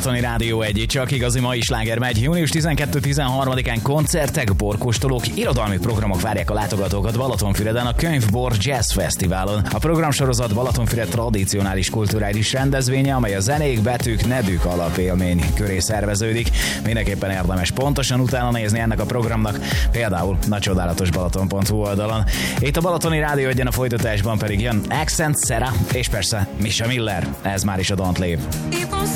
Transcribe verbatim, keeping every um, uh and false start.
Balatoni Rádió egy, csak igazi mai sláger megy. június tizenkettő-tizenharmadikán koncertek, borkóstolók, irodalmi programok várják a látogatókat Balatonfüreden a Könyvbor Jazz Fesztiválon. A programsorozat Balatonfüred tradicionális kulturális rendezvénye, amely a zenék, betűk, nedűk alapélmény köré szerveződik. Mindenképpen érdemes pontosan utána nézni ennek a programnak, például a csodálatos balaton pont hu oldalon. Itt a Balatoni Rádió egyen, a folytatásban pedig jön Accent, Sera és persze Misha Miller. Ez már is a Don't Leave.